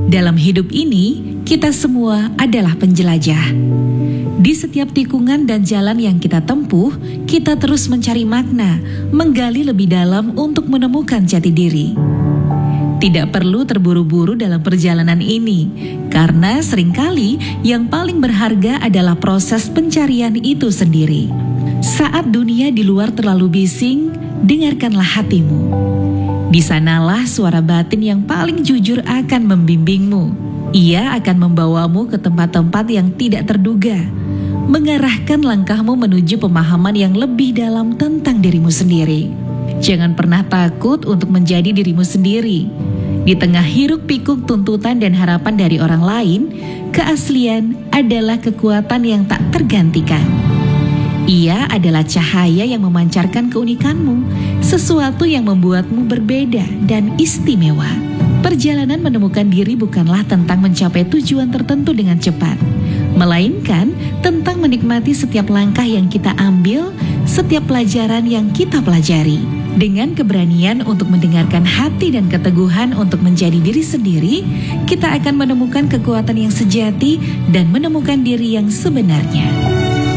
Dalam hidup ini, kita semua adalah penjelajah. Di setiap tikungan dan jalan yang kita tempuh, kita terus mencari makna, menggali lebih dalam untuk menemukan jati diri. Tidak perlu terburu-buru dalam perjalanan ini, karena seringkali yang paling berharga adalah proses pencarian itu sendiri. Saat dunia di luar terlalu bising, dengarkanlah hatimu. Di sanalah suara batin yang paling jujur akan membimbingmu. Ia akan membawamu ke tempat-tempat yang tidak terduga, mengarahkan langkahmu menuju pemahaman yang lebih dalam tentang dirimu sendiri. Jangan pernah takut untuk menjadi dirimu sendiri. Di tengah hiruk pikuk tuntutan dan harapan dari orang lain, keaslian adalah kekuatan yang tak tergantikan. Ia adalah cahaya yang memancarkan keunikanmu, sesuatu yang membuatmu berbeda dan istimewa. Perjalanan menemukan diri bukanlah tentang mencapai tujuan tertentu dengan cepat, melainkan tentang menikmati setiap langkah yang kita ambil, setiap pelajaran yang kita pelajari. Dengan keberanian untuk mendengarkan hati dan keteguhan untuk menjadi diri sendiri, kita akan menemukan kekuatan yang sejati dan menemukan diri yang sebenarnya.